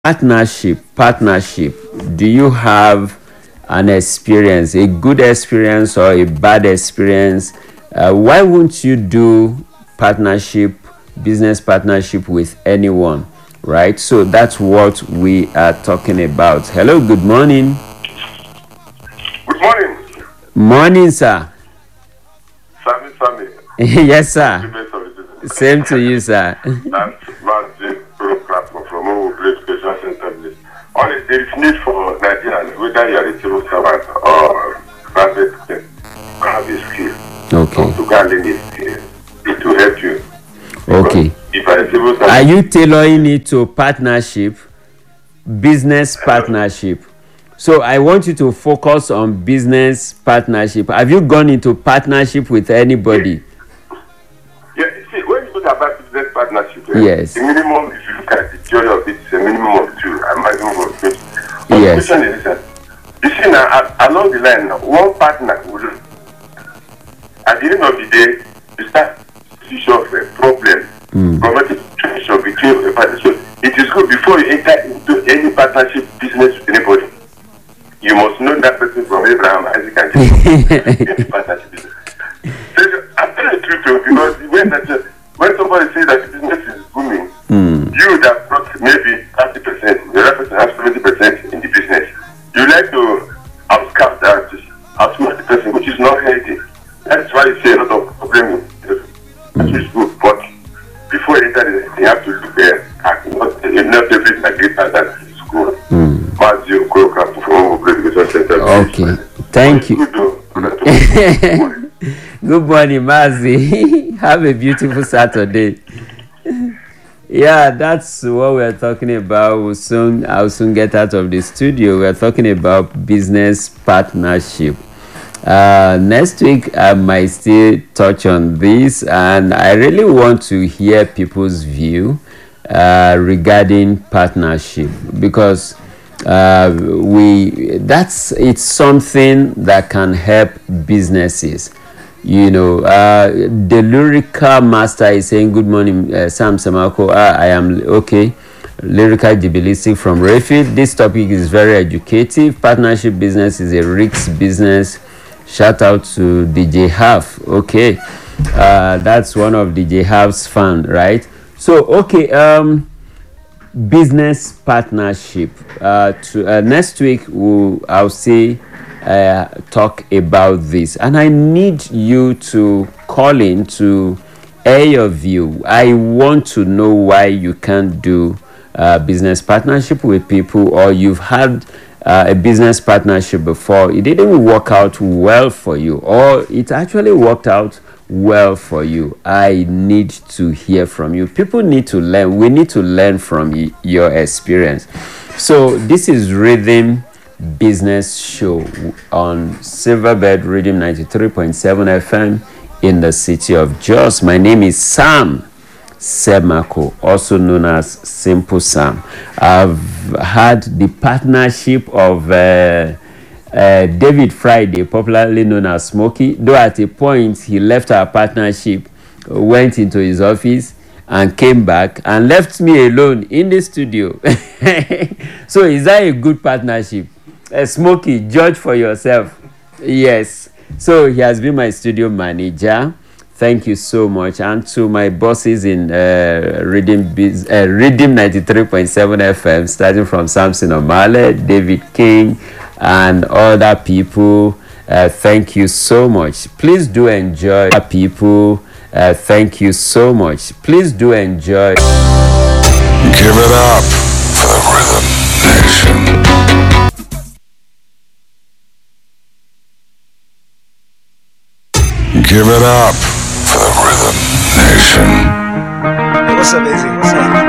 Partnership. Do you have an experience, a good experience or a bad experience? Why won't you do partnership, business partnership with anyone? Right? So that's what we are talking about. Hello, good morning. Good morning. Morning, sir. Sammy. Yes, sir. Same to you, sir. That's Martin platform from Owo Education Center. Honestly, there is need for Nigerians, whether you are a civil servant or private sector, to have a skill. Okay. To go and learn a skill. It will help you. Okay. If I a civil servant, Are you tailoring it to partnership, business partnership? So I want you to focus on business partnership. Have you gone into partnership with anybody? yeah, see, when you talk about business partnership, Yes. the minimum, if you look at the theory of it, it's a minimum of two, a maximum of three. But Yes. the question is this, you see now, along the line, one partner will, at the end of the day, you start to issue of a problem, problematic situation between a partner. So it is good before you enter into any partnership business with anybody. You must know that person from Abraham, Isaac, and Jacob. Any partnership business. So, I'm telling the truth too, because when somebody says that business is booming, you that brought maybe 30%, the other person has 70% in the business. You like to outscap that, outsmart the person, which is not healthy. That's why you see a lot of problems. Which is good, but before you enter this, you have to look there. Not everything like greater than school. Okay, thank you. Good morning, Mazi. Have a beautiful Saturday. Yeah, that's what we're talking about. I'll soon get out of the studio. We're talking about business partnership. Next week, I might still touch on this, and I really want to hear people's view regarding partnership, because it's something that can help businesses. The lyrical master is saying, good morning, Sam Samako. I am okay. Lyrical Jubilistic from Refit. This topic is very educative. Partnership business is a risk business. Shout out to DJ Half. Okay. That's one of DJ Half's fan, right? So, okay. Business partnership. Next week, I'll say talk about this, and I need you to call in to air your view. I want to know why you can't do business partnership with people, or you've had a business partnership before, it didn't work out well for you, or it actually worked out well for you. I need to hear from you. People need to learn. We need to learn from your experience. So this is Rhythm Business Show on Silverbird Rhythm 93.7 FM in the city of Jos. My name is Sam Semako, also known as Simple Sam. I've had the partnership of David Friday, popularly known as Smokey, though at a point he left our partnership, went into his office and came back and left me alone in the studio. So is that a good partnership? Smokey, judge for yourself. Yes. So he has been my studio manager. Thank you so much. And to my bosses in Rhythm 93.7 FM, starting from Samson Omale, David King, and other people, thank you so much. Please do enjoy. People, thank you so much. Please do enjoy. Give it up for the Rhythm Nation. Give it up for the Rhythm Nation. Hey, what's up, AZ? What's up?